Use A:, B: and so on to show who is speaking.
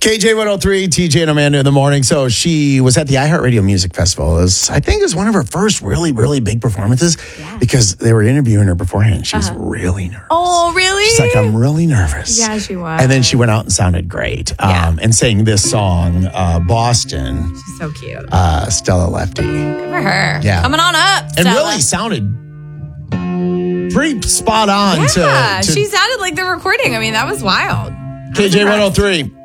A: KJ 103, TJ and Amanda in the morning. So she was at the iHeartRadio Music Festival. I think it was one of her first really, really big performances because they were interviewing her beforehand. She was really nervous.
B: Oh, really?
A: She's like, I'm really nervous.
B: Yeah, she was.
A: And then she went out and sounded great and sang this song, Boston.
B: She's so cute.
A: Stella Lefty.
B: Good for her.
A: Yeah.
B: Coming on up,
A: And
B: Stella.
A: really sounded pretty spot on
B: Yeah,
A: to
B: she sounded like the recording. I mean, that was wild.
A: KJ 103.